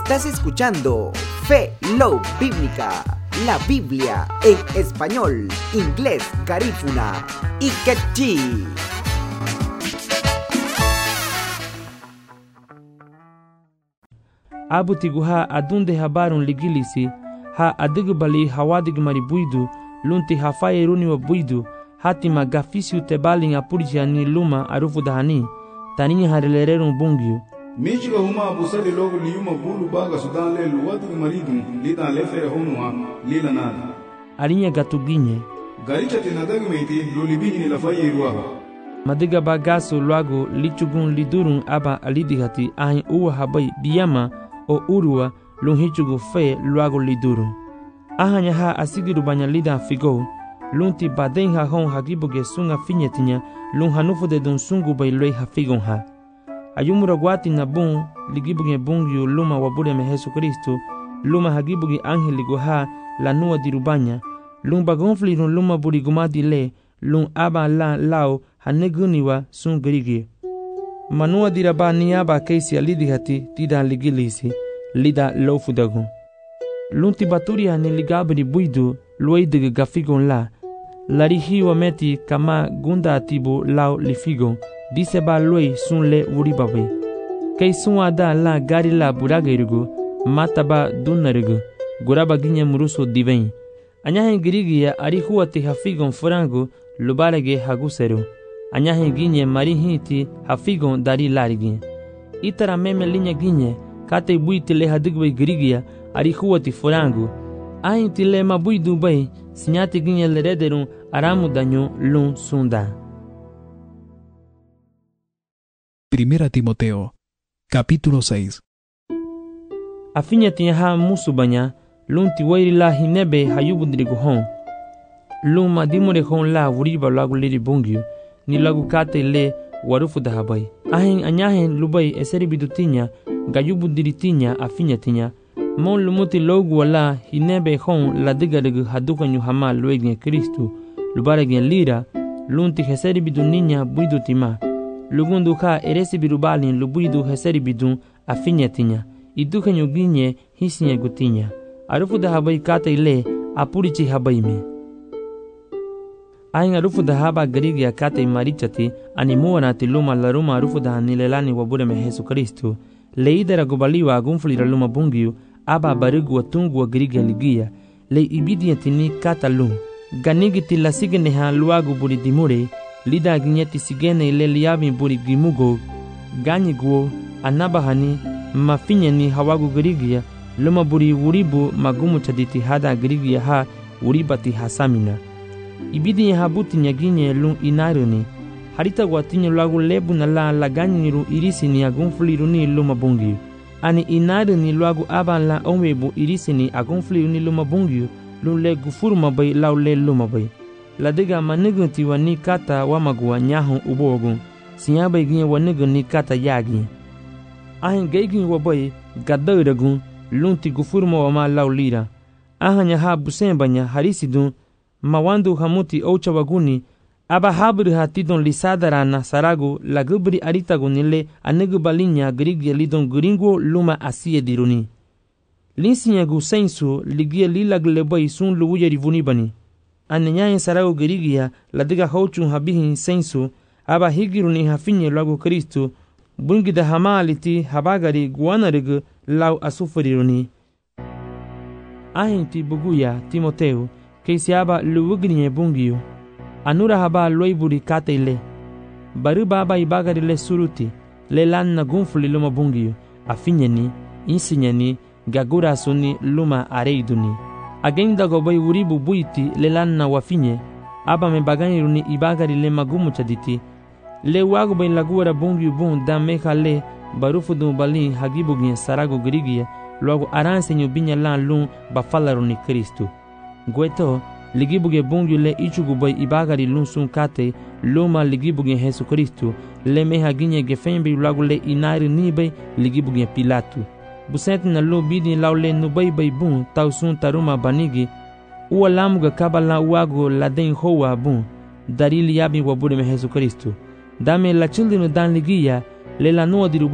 Estás escuchando Fe Love Bíblica, la Biblia en español, inglés, garífuna y quechí. Abutigu ha adunde habarun ligilisi, ha adigbali hawadig maribuidu, lunti hafaye runi wa buidu, hatima gafisiu tebalin apurja ni luma arufu dahani, taninya harilererun bungiu. Michiga huma busali logo liuma bulu baga sudan le luwatu maridun lidan le fere honwa lila nada. Arinya gatuginye. Garicha tinadagmeti lulibini ni lafaye ruwa. Madiga bagaso luago lichugun lidurun aba alidigati ahin uwa habai biyama o urua lunhichugu fe luago lidurun. Ahanya ha asigiru banya lida figo, lunti baden ha hon hagibuge sunga finyetinya lun hanufu de dun sungu bay loi ha figon ha. Ayumura guati na bun ligibuge bungyu luma wabure me Jesu Kristo, luma hagibuge angeligo ha la nua dirubanya, lun bagonfli run luma burigumadi le, lun aba la lao haneguniwa sun grigi. Manua diraba niaba keisi alidihati tida ligilisi, lida lofudagun. Lunti baturia ni ligabri buidu lueidig gafigon la, larihiwa meti kama gunda atibu lao lifigon, dise ba luei sun le uribabe. Kei sun ada la gari la buragerigu, mataba dunarigu, guraba ginye muruso diven. Anyahe girigia arihuati hafigon furangu, lubarege haguseru. Anyahe ginye marihiti hafigon dari larigi. Itara meme linye ginye, kate buiti le hadigwe girigia, arihuati furangu. Ahinti le mabui dubai, sinyati ginye lerederun aramu danyo lun sunda. Primera Timoteo, capítulo 6. Afinya tiha musubanya, lun tiwairi la hinebe hayubudrigu hon. Lun madimure hon la wuriba lagu liri bungyu, ni lagu kate le warufu dahabai. Ahin anyahen lubai eseri bidutinya, gayubudritinya afinya tinya. Mon lumuti logu wala hinebe hon la digadegu hadukanyu hama luegin Kristu, lubaregen lira, lunti heseri biduninya buidutima. Lugundu ka eresi birubalin lubuidu heseri bidun afinyetinya, idukanyu ginye hisinye gutinya. Arufu dahabai kate le apurichi habaime. Ahin arufu dahaba garigia kate marichati animuwa na tiluma laruma arufu dahanilelani wabure me Jesu Kristu. Leidera gubaliwa agunflira luma bungiu, aba barigu watungu wa giriga ligia, le ibidientini kata lum. Ganigiti la sigeneha luagu buri dimure, lida ginyeti sigene ile liabi buri gimugo, ganyiguo, anabahani, mafinyeni hawagu girigia, luma buri uribu magumu chaditi hada girigia ha uribati hasamina. Ibidi habuti nyaginye lun inaruni, harita guatinyo lagu lebu na la laganyiru irisini agunfliruni luma bungiu. Ani inaruni lagu aban la onwebu irisini agunfliruni luma bungiu, lun le gufuruma bay lau le luma bay. Ladiga manigunti wani kata wamagua nyahun ubogun, sinyabay ginye wanigun ni kata yagi. Ahin gaygin wabay gadayragun, lunti gufuruma wama lau lira. Ahanya ha busembanya harisidun, mawandu hamuti oucha waguni, aba habri hatidon lisadara na saragu la gubri aritagunile anegu balinya grigia lidon gringo luma asiye diruni. Linsinyagu sensu ligia lila glebay sun luwuya rivunibani. Anenyaye saragu grigia ladiga hauchun habihin sensu, aba higiruni hafinye lagu Kristu, bungida hamaliti habagari guanarigu lau asufuriruni. Ahinti buguya Timoteu, keisiaba luwugniye bungiu. Anura haba loiburi kate ile. Baru baba ibagari le suruti, le lanna gunfuli luma bungiu, afinyeni, insinyeni, gagura suni luma areiduni. Agenda gobai uribu buiti le lanna wafinye, aba me bagani ibagari le magumu chaditi. Le wagu bay lagura bungiu bun da meha le barufudu bali hagibugin sarago grigia, luago aransenyu binya lan lun bafalaruni Kristu. Gueto, ligibuge bungiu le ichugubay ibagari lun sun kate, luma ligibuge Jesu Kristu, le meha ginye gefembi luago le inari nibay ligibuge Pilatu. Busenti na lu bidi lau le nubay bay bun tau sun taruma banigi, uwa lamuga kabala uago la den hoa bun, darili yabi wabure me Jesu Kristu. Dame la children dan ligia, le la nua diruba